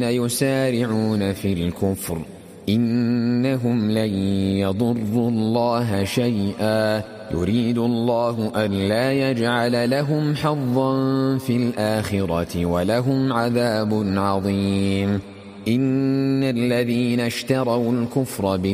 يسارعون في الكفر إنهم لن يضروا الله شيئا يريد الله ألا يجعل لهم حظا في الآخرة ولهم عذاب عظيم إن الذين اشتروا الكفر